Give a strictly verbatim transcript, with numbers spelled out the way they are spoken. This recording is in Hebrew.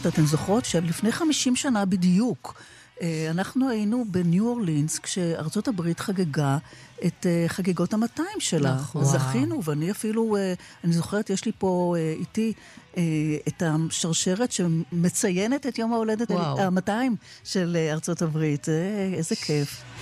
אתן זוכרות שלפני חמישים שנה בדיוק, אנחנו היינו בניו אורלינס, כשארצות הברית חגגה את חגיגות המאתיים שלה. נכון. זכינו, ואני אפילו, אני זוכרת, יש לי פה איתי את השרשרת שמציינת את יום ההולדת ה-מאתיים של ארצות הברית. איזה כיף.